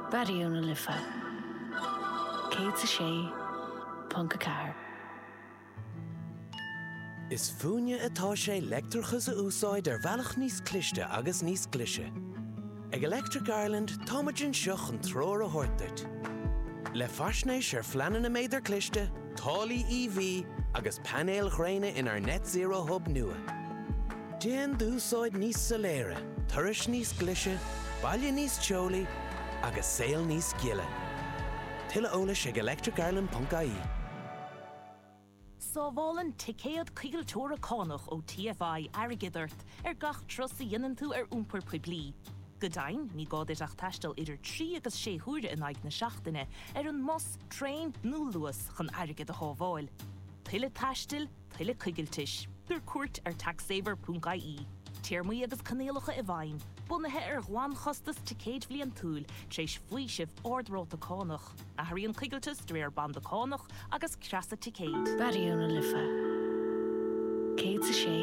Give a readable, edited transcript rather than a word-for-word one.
Bariúna lifa. Céad sa sé, Punca Car. Is fúine atá sé leictreachas a úsáid bhealach níos cliste agus níos glise. Ag Electric Ireland táimeann seach an tróir a thuirteit. Le faisnéis fleanan na méidir cliste, tálaí EV agus panéal ghréine in our net zero hub nua. Déan d'úsáid níos soléire, turais níos glise, baile níos teolaí agus saol níos giile. Tuile eolais ag electricireland.ie. Sábhálann ticéad cígaltóra cánach ó TFI airgidart gach trosa dhéanann tú úmpar puiblí. Godain, ní gáid ach taistil idir 3 agus 6 huaire in aig na seachtaine an mos trein nó luas chun airgid a hábháil. Tuile taistil, tuile cígaltis, gur cuairt taxsaver.ie. Tíormaí agus canéalacha i bhain, bunathe gháin chostas ticéad bhliain túil, tréis faoi sibh ordróta cánach, a thaíonn cígaltas dréir banda cánach agus creasa ticéad. Bariúna lifa. Céad sa sé,